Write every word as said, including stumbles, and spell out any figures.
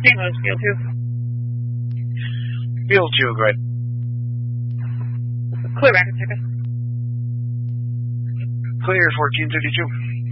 Saint Louis, field two. Field two, good. Clear back and check us. Clear, fourteen thirty-two.